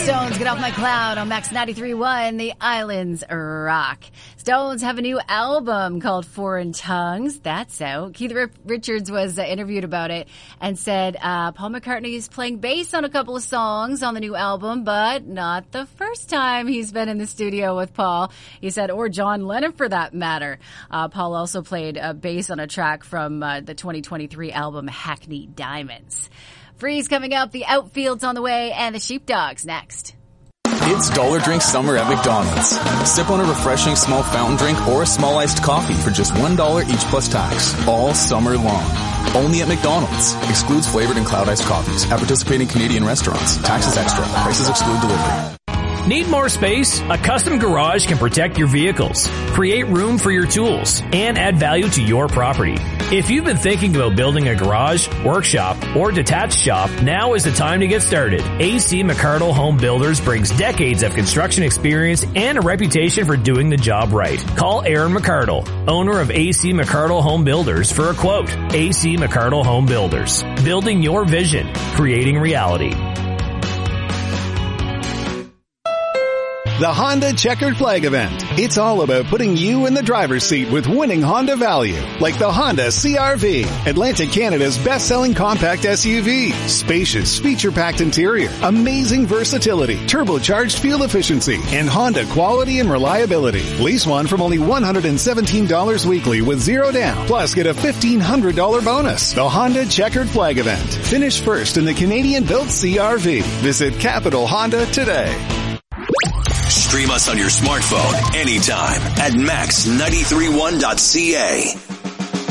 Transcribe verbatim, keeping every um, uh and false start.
Stones, Get Off My Cloud on Max ninety-three point one, The Islands Rock. Stones have a new album called Foreign Tongues. That's out. Keith Richards was uh, interviewed about it and said uh, Paul McCartney is playing bass on a couple of songs on the new album, but not the first time he's been in the studio with Paul. He said, or John Lennon for that matter. Uh, Paul also played uh, bass on a track from uh, the twenty twenty-three album Hackney Diamonds. Freeze coming up, the Outfield's on the way, and the Sheepdogs next. It's Dollar Drink Summer at McDonald's. Sip on a refreshing small fountain drink or a small iced coffee for just one dollar each plus tax, all summer long. Only at McDonald's. Excludes flavored and cloud iced coffees at participating Canadian restaurants. Taxes extra. Prices exclude delivery. Need more space? A custom garage can protect your vehicles, create room for your tools, and add value to your property. If you've been thinking about building a garage, workshop, or detached shop, now is the time to get started. A C McArdle Home Builders brings decades of construction experience and a reputation for doing the job right. Call Aaron McArdle, owner of A C McArdle Home Builders, for a quote. A C McArdle Home Builders. Building your vision. Creating reality. The Honda Checkered Flag Event. It's all about putting you in the driver's seat with winning Honda value, like the Honda C R V, Atlantic Canada's best-selling compact S U V. Spacious, feature-packed interior, amazing versatility, turbocharged fuel efficiency, and Honda quality and reliability. Lease one from only one hundred seventeen dollars weekly with zero down. Plus, get a fifteen hundred dollars bonus. The Honda Checkered Flag Event. Finish first in the Canadian-built C R V. Visit Capital Honda today. Stream us on your smartphone anytime at max nine three one dot c a.